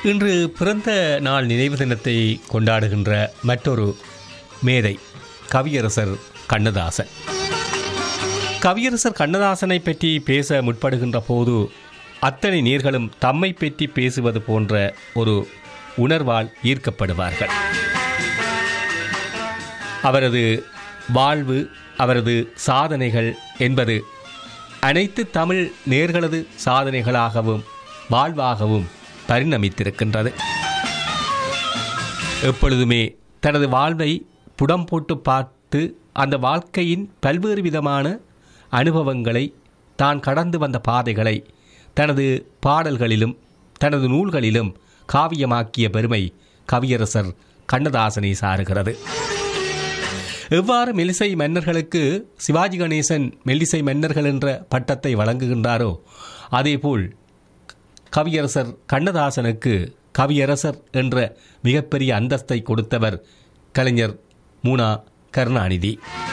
இன்று பிறந்த நாள் நினைவு தினத்தை கொண்டாடுகின்ற மற்றொரு மேதை கவியரசர் கண்ணதாசன். கவியரசர் கண்ணதாசனை பற்றி பேச முற்படுகின்ற போது அத்தனை நேர்களும் தம்மை பற்றி பேசுவது போன்ற ஒரு உணர்வால் ஈர்க்கப்படுவார்கள். அவரது வாழ்வு, அவரது சாதனைகள் என்பது அனைத்து தமிழ் நேர்களது சாதனைகளாகவும் வாழ்வாகவும் பரிணமித்திருக்கின்றது. எப்பொழுதுமே தனது வாழ்வை புடம் போட்டு பார்த்து அந்த வாழ்க்கையின் பல்வேறு விதமான அனுபவங்களை, தான் கடந்து வந்த பாதைகளை தனது பாடல்களிலும் தனது நூல்களிலும் காவியமாக்கிய பெருமை கவியரசர் கண்ணதாசனை சாருகிறது. எவ்வாறு மெல்லிசை மன்னர்களுக்கு சிவாஜி கணேசன் மெல்லிசை மன்னர்கள் என்ற பட்டத்தை வழங்குகின்றாரோ அதேபோல் கவியரசர் கண்ணதாசனுக்கு கவியரசர் என்ற மிகப்பெரிய அந்தஸ்தை கொடுத்தவர் கலைஞர் முனா கருணாநிதி.